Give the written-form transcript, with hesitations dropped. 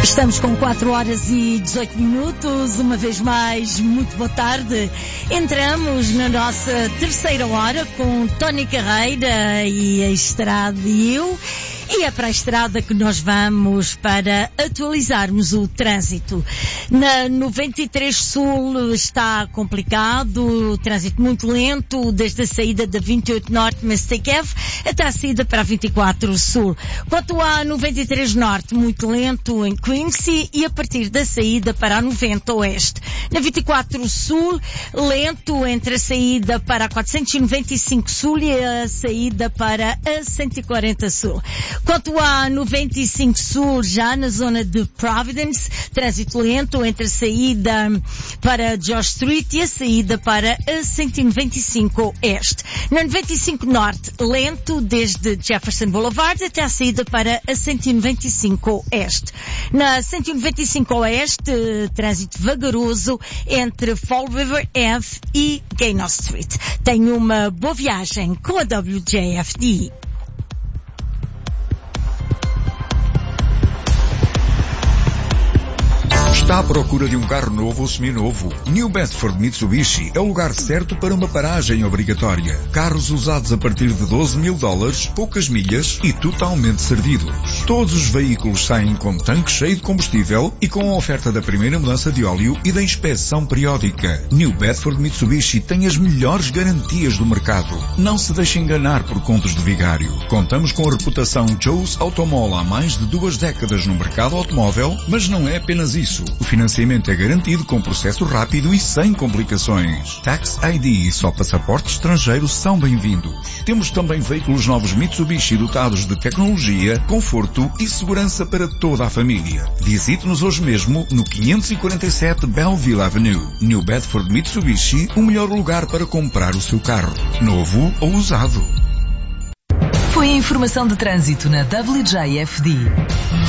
Estamos com 4 horas e 18 minutos, uma vez mais, muito boa tarde. Entramos na nossa terceira hora com Tony Carreira e a Estrada e eu. E é para a estrada que nós vamos para atualizarmos o trânsito. Na 93 Sul está complicado, o trânsito muito lento, desde a saída da 28 Norte, Mistake Ave, até a saída para a 24 Sul. Quanto à 93 Norte, muito lento em Quincy e a partir da saída para a 90 Oeste. Na 24 Sul, lento entre a saída para a 495 Sul e a saída para a 140 Sul. Quanto à 95 Sul, já na zona de Providence, trânsito lento entre a saída para George Street e a saída para a 195 Oeste. Na 95 Norte, lento desde Jefferson Boulevard até a saída para a 195 Oeste. Na 195 Oeste, trânsito vagaroso entre Fall River Ave e Gaynor Street. Tenha uma boa viagem com a WJFD. Está à procura de um carro novo ou seminovo? New Bedford Mitsubishi é o lugar certo para uma paragem obrigatória. Carros usados a partir de $12.000, poucas milhas e totalmente servidos. Todos os veículos saem com tanque cheio de combustível e com a oferta da primeira mudança de óleo e da inspeção periódica. New Bedford Mitsubishi tem as melhores garantias do mercado. Não se deixe enganar por contos de vigário. Contamos com a reputação Joe's Automall há mais de 2 décadas no mercado automóvel, mas não é apenas isso. O financiamento é garantido com processo rápido e sem complicações. Tax ID e só passaporte estrangeiro são bem-vindos. Temos também veículos novos Mitsubishi dotados de tecnologia, conforto e segurança para toda a família. Visite-nos hoje mesmo no 547 Belleville Avenue. New Bedford Mitsubishi, o melhor lugar para comprar o seu carro, novo ou usado. Foi a informação de trânsito na WJFD.